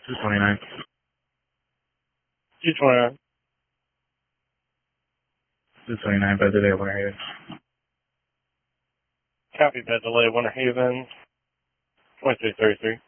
229. 229. 229, by the day, Winter Haven. Copy, bed delay, Winter Haven, 2333.